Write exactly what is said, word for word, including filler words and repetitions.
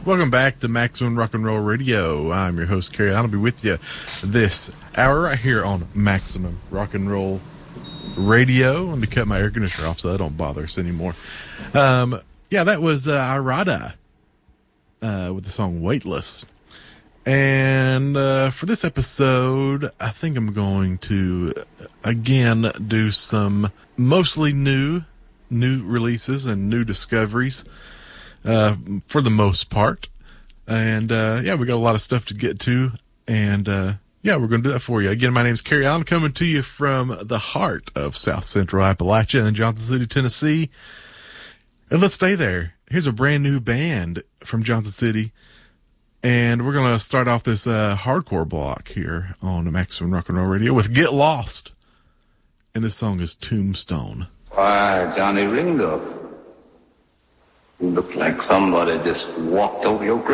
Welcome back to Maximum Rock and Roll Radio. I'm your host, Carrie. I'll be with you this hour right here on Maximum Rock and Roll Radio. Let me cut my air conditioner off so that don't bother us anymore. Um, yeah, that was uh, Irada uh, with the song Weightless. And uh, for this episode, I think I'm going to, again, do some mostly new, new releases and new discoveries. Uh, for the most part. And, uh, yeah, we got a lot of stuff to get to. And, uh, yeah, we're going to do that for you. Again, my name's Carrie Allen, coming to you from the heart of South Central Appalachia in Johnson City, Tennessee. And let's stay there. Here's a brand new band from Johnson City. And we're going to start off this, uh, hardcore block here on Maximum Rock and Roll Radio with Get Lost. And this song is Tombstone. Why, Johnny Ringo. You look like somebody just walked over your grave.